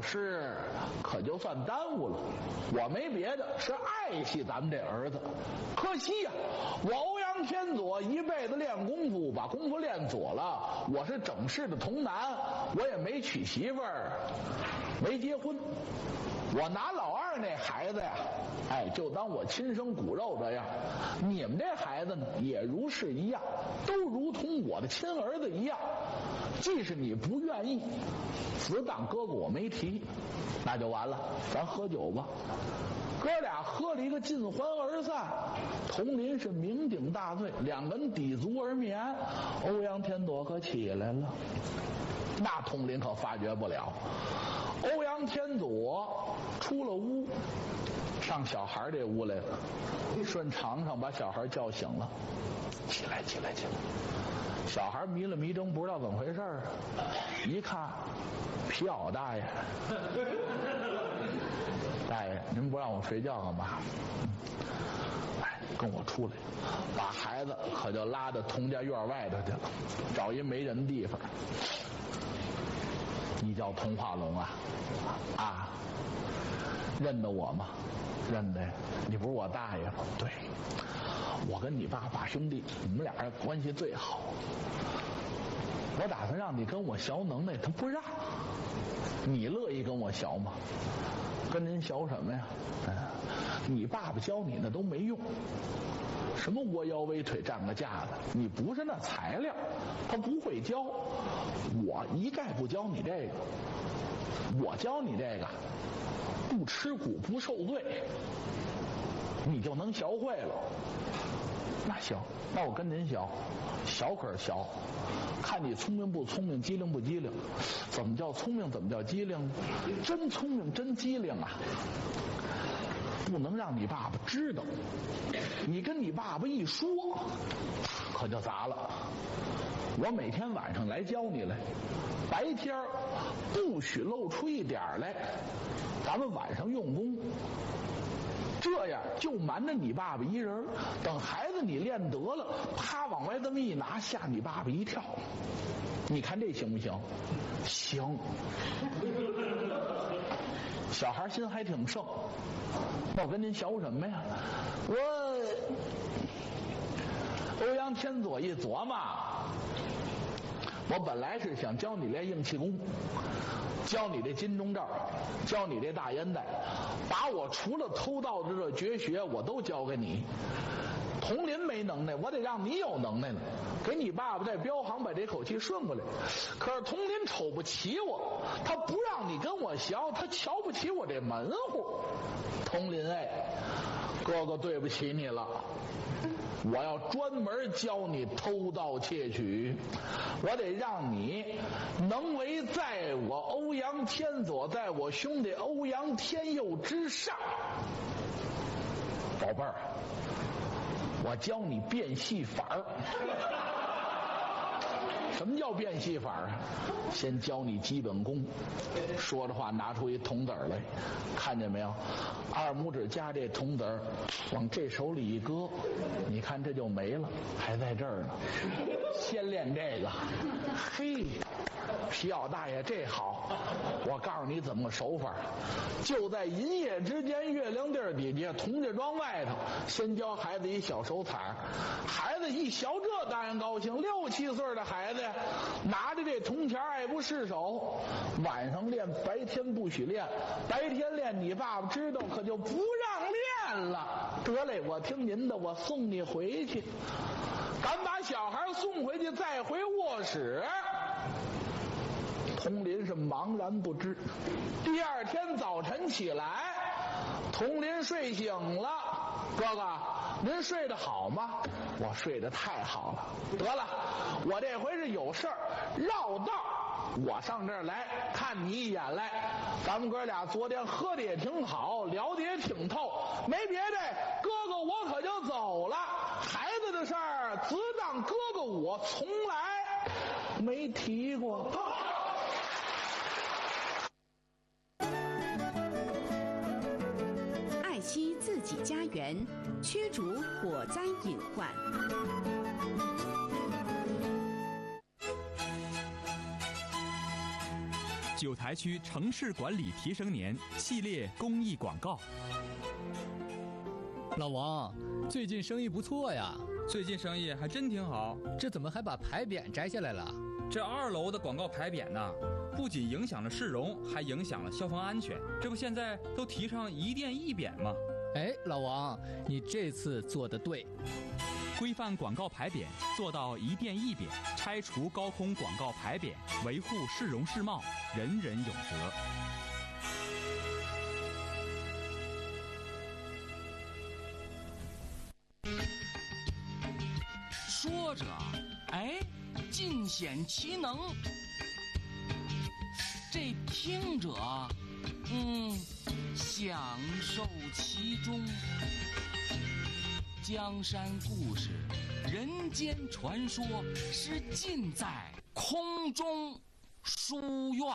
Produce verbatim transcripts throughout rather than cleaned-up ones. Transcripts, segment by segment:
师可就算耽误了。我没别的，是爱惜咱们这儿子。可惜呀、啊，我欧阳天佐一辈子练功夫，把功夫练左了。我是整世的童男，我也没娶媳妇儿，没结婚。我拿老二那孩子呀，哎，就当我亲生骨肉这样。你们这孩子呢，也如是一样，都如同我的亲儿子一样。即使你不愿意，只当哥哥我没提，那就完了。咱喝酒吧。哥俩喝了一个尽欢而散。佟林是酩酊大醉，两个人抵足而眠。欧阳天佐可起来了，那佟林可发觉不了。欧阳天佐出了屋，上小孩这屋来了，顺床上把小孩叫醒了。起来起来起来！小孩迷了迷睁，不知道怎么回事儿，一看皮袄大爷，大爷您不让我睡觉干嘛？哎，跟我出来，把孩子可就拉到佟家院外头去了，找一没人的地方。你叫佟化龙啊？啊，认得我吗？认得呀。你不是我大爷吗？对，我跟你爸爸兄弟，你们俩人关系最好。我打算让你跟我学能耐，他不让。你乐意跟我学吗？跟您学什么呀？嗯，你爸爸教你那都没用。什么窝腰围腿站个架子，你不是那材料，他不会教。我一概不教你这个，我教你这个，不吃苦不受罪，你就能学会了。那行，那我跟您学，小可是学，看你聪明不聪明，机灵不机灵。怎么叫聪明？怎么叫机灵？真聪明真机灵啊！不能让你爸爸知道，你跟你爸爸一说，可就砸了。我每天晚上来教你来，白天不许露出一点来，咱们晚上用功。这样就瞒着你爸爸一人，等孩子你练得了，啪往外这么一拿，吓你爸爸一跳。你看这行不行？行。小孩心还挺盛，那我跟您学什么呀？我欧阳天佐一琢磨，我本来是想教你练硬气功，教你这金钟罩，教你这大烟袋，把我除了偷盗的这绝学我都教给你。佟林没能耐，我得让你有能耐呢，给你爸爸在镖行把这口气顺过来。可是佟林瞅不起我，他不让你跟我学，他瞧不起我这门户。佟林哎，哥哥对不起你了，我要专门教你偷盗窃取，我得让你能为在我欧阳天佐，在我兄弟欧阳天佑之上。宝贝儿，我教你变戏法儿。什么叫变戏法啊？先教你基本功。说着话拿出一铜子来，看见没有？二拇指夹这铜子往这手里一搁，你看这就没了，还在这儿呢。先练这个。嘿，皮袄大爷这好，我告诉你怎么个手法。就在银夜之间，月亮地儿底下，佟家庄外头，先教孩子一小手彩。孩子一学这当然高兴，六七岁的孩子拿着这铜钱爱不释手。晚上练，白天不许练。白天练你爸爸知道，可就不让练了。得嘞，我听您的，我送你回去。赶把小孩送回去，再回卧室。佟林是茫然不知。第二天早晨起来，佟林睡醒了。哥哥，您睡得好吗？我睡得太好了。得了，我这回是有事儿绕道，我上这儿来看你一眼来。咱们哥俩昨天喝的也挺好，聊的也挺透，没别的，哥哥我可就走了。孩子的事儿，只当哥哥我从来没提过。 爱惜自己家园，驱逐火灾隐患。 九台区城市管理提升年系列公益广告。 老王，最近生意不错呀。 最近生意还真挺好。 这怎么还把牌匾摘下来了？ 这二楼的广告牌匾呢，不仅影响了市容，还影响了消防安全。这不现在都提倡一店一匾吗？ 哎，老王，你这次做得对。 规范广告牌匾，做到一店一匾，拆除高空广告牌匾，维护市容市貌，人人有责。 说着，哎，尽显其能；这听者，嗯，享受其中。江山故事，人间传说，是尽在空中书院。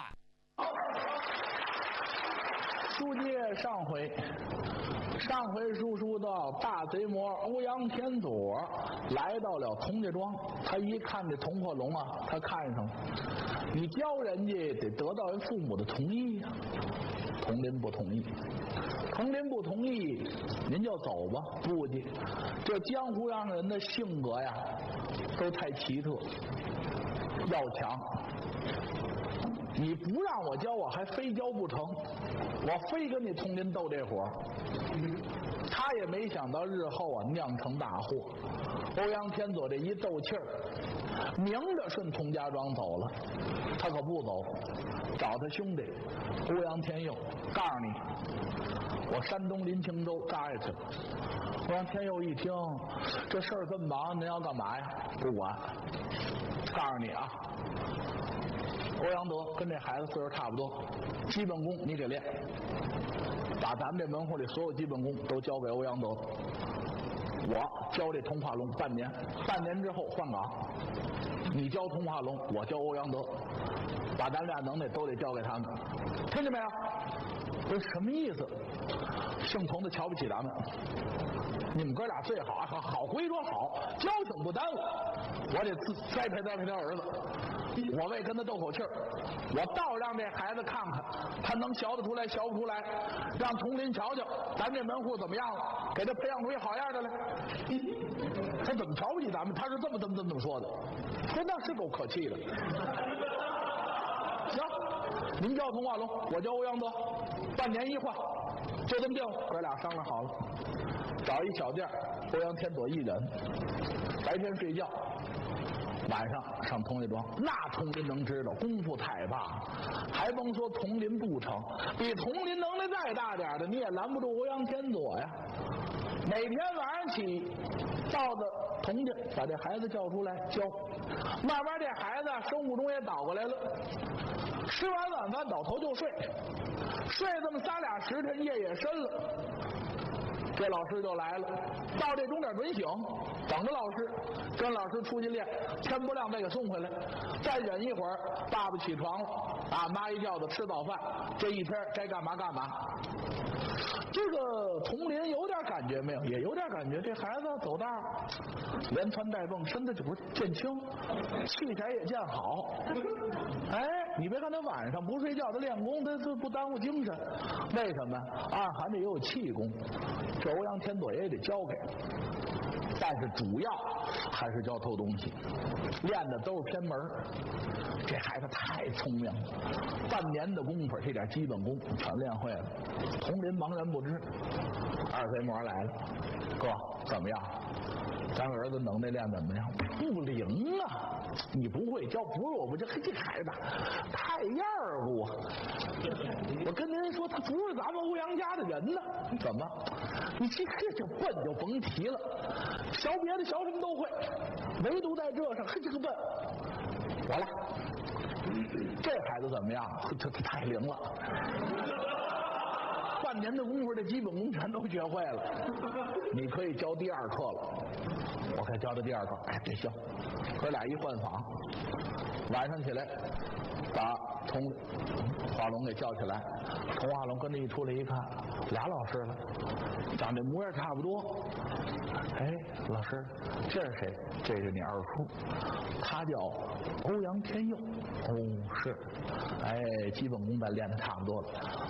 书接上回。上回书说到大贼魔欧阳天佐来到了童家庄，他一看这童鹤龙啊，他看上了。你教人家得得到人父母的同意呀、啊，童林不同意。童林不同意，您就走吧。不去，这江湖上人的性格呀，都太奇特，要强。你不让我教，我还非教不成，我非跟你童林斗这火。他也没想到日后啊酿成大祸。欧阳天佐这一斗气儿，明着顺童家庄走了，他可不走，找他兄弟欧阳天佑，告诉你，我山东临清州扎下去了。欧阳天佑一听，这事儿这么忙，您要干嘛呀？不管，告诉你啊。欧阳德跟这孩子岁数差不多，基本功你给练，把咱们这门户里所有基本功都交给欧阳德。我教这童话龙半年，半年之后换岗，你教童话龙，我教欧阳德，把咱俩能耐都得交给他们，听见没有？这什么意思？姓童的瞧不起咱们，你们哥俩最好啊，好归说好，交情不耽误，我得栽培栽培他儿子。我为跟他斗口气儿，我倒让这孩子看看，他能学得出来，学不出来，让童林瞧瞧，咱这门户怎么样了，给他培养出一好样的来。他怎么瞧不起咱们？他是这么这么这么说的，说那是够可气的。行，您教童话龙，我教欧阳德，半年一换，就这么定了。哥俩商量好了，找一小店，欧阳天佐一人，白天睡觉。晚上上童家庄，那童林能知道，功夫太大，还甭说童林不成，比童林能耐再大点的，你也拦不住欧阳天佐呀。每天晚上起，到的童家把这孩子叫出来教，慢慢这孩子生物钟也倒过来了，吃完晚饭倒头就睡，睡这么仨俩时辰，夜也深了。这老师就来了，到这钟点准醒，等着老师，跟老师出去练，天不亮再给送回来，再忍一会儿，爸爸起床了，啊，妈一叫他吃早饭，这一天该干嘛干嘛。这个童林有点感觉没有？也有点感觉，这孩子走道连蹿带蹦，身子就不是见轻，气色也见好。哎，你别看他晚上不睡觉，他练功，他他不耽误精神。为什么？二韩这也有气功，这欧阳天佐也得教给，但是主要还是教偷东西，练的都是偏门。这孩子太聪明了，半年的功夫，这点基本功全练会了。童林茫然不知。二贼魔来了，哥怎么样？咱儿子能耐练怎么样？不灵啊！你不会教，不是我不教，这孩子太样儿不？我跟您说，他不是咱们欧阳家的人呢。怎么？你这这就笨就甭提了，学别的学什么都会，唯独在这上，嘿，这个笨。完了，这孩子怎么样？这他太灵了。半年的功夫，这基本功全都学会了。你可以教第二课了，我该教他第二课。哎，这行，哥俩一换房，晚上起来把童花龙给叫起来，童花龙跟着一出来一看，俩老师了，长得模样差不多。哎，老师，这是谁？这是你二叔，他叫欧阳天佑。哦，是，哎，基本功咱练的差不多了。